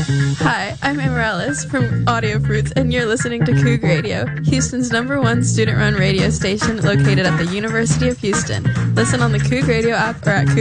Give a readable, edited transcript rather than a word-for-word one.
Hi, I'm Amaryllis from Audio Fruits, and you're listening to Coug Radio, Houston's #1 student-run radio station located at the University of Houston. Listen on the Coug Radio app or at